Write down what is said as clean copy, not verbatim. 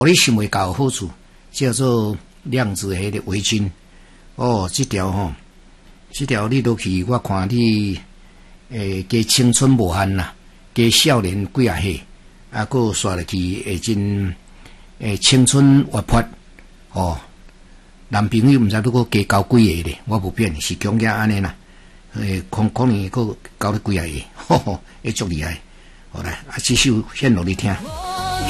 你想袂到好处，叫做量子迄个围巾。哦，这条你落去，我看你加青春无限啦，加少年几啊岁，啊，佫刷落去会真青春活泼哦。男朋友毋知如果加交几个咧，我无变是强囝安尼啦。可能佫交了几啊个，吼吼，会足厉害。好来，啊，这首献落你听。